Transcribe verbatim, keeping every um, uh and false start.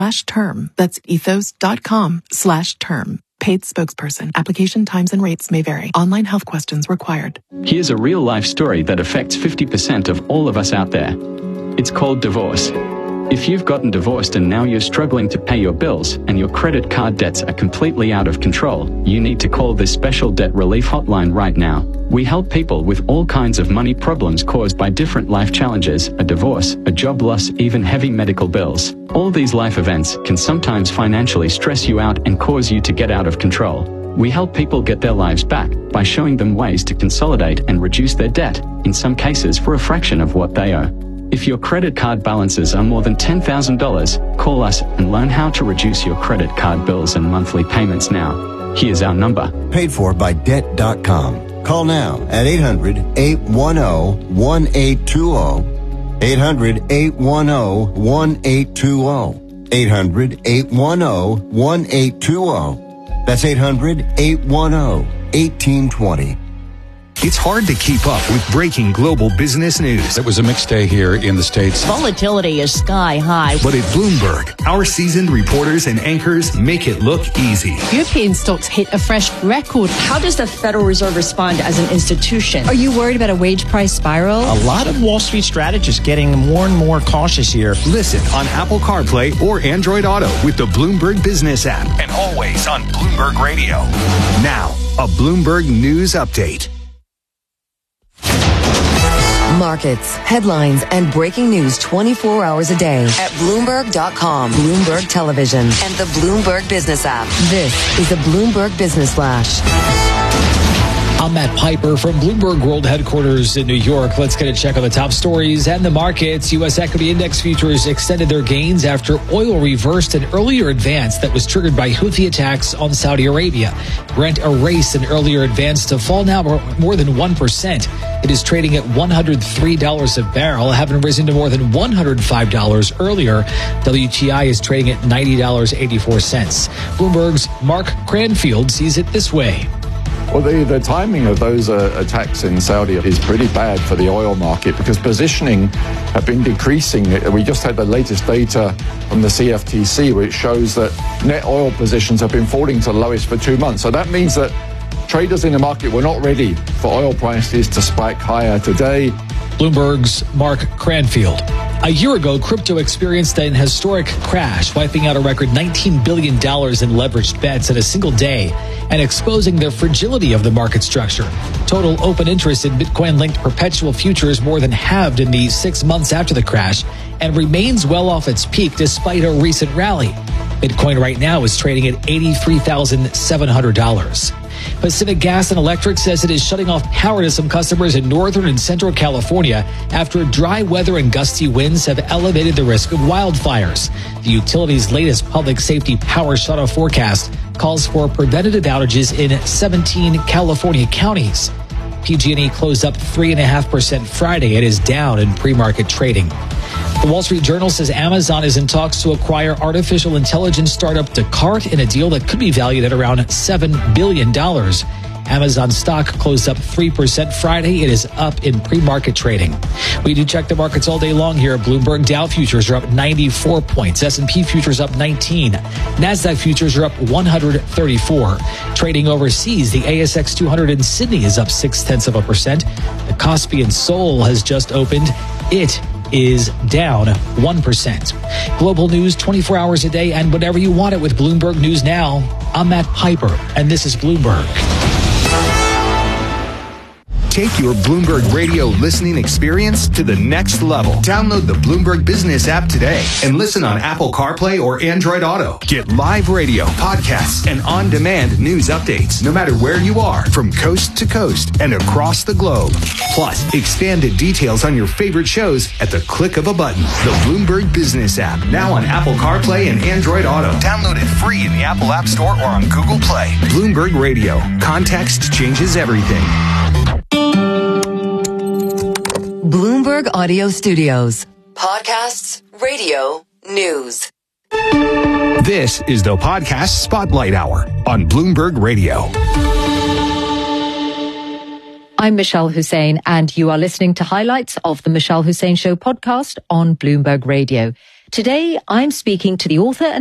slash term. That's ethos.com slash term. Paid spokesperson. Application times and rates may vary. Online health questions required. Here's a real-life story that affects fifty percent of all of us out there. It's called divorce. If you've gotten divorced and now you're struggling to pay your bills and your credit card debts are completely out of control, you need to call this special debt relief hotline right now. We help people with all kinds of money problems caused by different life challenges, a divorce, a job loss, even heavy medical bills. All these life events can sometimes financially stress you out and cause you to get out of control. We help people get their lives back by showing them ways to consolidate and reduce their debt, in some cases for a fraction of what they owe. If your credit card balances are more than ten thousand dollars, call us and learn how to reduce your credit card bills and monthly payments now. Here's our number. Paid for by debt dot com. Call now at eight hundred, eight one zero, one eight two zero. eight hundred, eight one zero, one eight two zero. eight hundred, eight one zero, one eight two zero. That's eight hundred, eight one zero, one eight two zero. It's hard to keep up with breaking global business news. It was a mixed day here in the States. Volatility is sky high. But at Bloomberg, our seasoned reporters and anchors make it look easy. European stocks hit a fresh record. How does the Federal Reserve respond as an institution? Are you worried about a wage price spiral? A lot of Wall Street strategists getting more and more cautious here. Listen on Apple CarPlay or Android Auto with the Bloomberg Business app. And always on Bloomberg Radio. Now, a Bloomberg News Update. Markets, headlines, and breaking news twenty-four hours a day at Bloomberg dot com, Bloomberg Television, and the Bloomberg Business app. This is the Bloomberg Business Flash. I'm Matt Piper from Bloomberg World Headquarters in New York. Let's get a check on the top stories and the markets. U S equity index futures extended their gains after oil reversed an earlier advance that was triggered by Houthi attacks on Saudi Arabia. Brent erased an earlier advance to fall now more than one percent. It is trading at one hundred three dollars a barrel, having risen to more than one hundred five dollars earlier. W T I is trading at ninety dollars and eighty-four cents. Bloomberg's Mark Cranfield sees it this way. Well, the, the timing of those uh, attacks in Saudi is pretty bad for the oil market because positioning have been decreasing. We just had the latest data from the C F T C, which shows that net oil positions have been falling to the lowest for two months. So that means that traders in the market were not ready for oil prices to spike higher today. Bloomberg's Mark Cranfield. A year ago, crypto experienced an historic crash, wiping out a record nineteen billion dollars in leveraged bets in a single day and exposing the fragility of the market structure. Total open interest in Bitcoin-linked perpetual futures more than halved in the six months after the crash and remains well off its peak despite a recent rally. Bitcoin right now is trading at eighty-three thousand seven hundred dollars. Pacific Gas and Electric says it is shutting off power to some customers in northern and central California after dry weather and gusty winds have elevated the risk of wildfires. The utility's latest public safety power shutoff forecast calls for preventative outages in seventeen California counties. P G and E closed up three point five percent Friday. It is down in pre-market trading. The Wall Street Journal says Amazon is in talks to acquire artificial intelligence startup Descartes in a deal that could be valued at around seven billion dollars. Amazon stock closed up three percent Friday. It is up in pre-market trading. We do check the markets all day long here at Bloomberg. Dow futures are up ninety-four points. S and P futures up nineteen. NASDAQ futures are up one hundred thirty-four. Trading overseas, the A S X two hundred in Sydney is up six tenths of a percent. The Kospi in Seoul has just opened. It is down one percent. Global news twenty-four hours a day and whenever you want it with Bloomberg News Now. I'm Matt Piper, and this is Bloomberg. Take your Bloomberg Radio listening experience to the next level. Download the Bloomberg Business app today and listen on Apple CarPlay or Android Auto. Get live radio, podcasts, and on-demand news updates no matter where you are from coast to coast and across the globe. Plus, expanded details on your favorite shows at the click of a button. The Bloomberg Business app, now on Apple CarPlay and Android Auto. Download it free in the Apple App Store or on Google Play. Bloomberg Radio. Context changes everything. Bloomberg Audio Studios. Podcasts, radio, news. This is the Podcast Spotlight Hour on Bloomberg Radio. I'm Michelle Hussein, and you are listening to highlights of the Michelle Hussein Show podcast on Bloomberg Radio. Today, I'm speaking to the author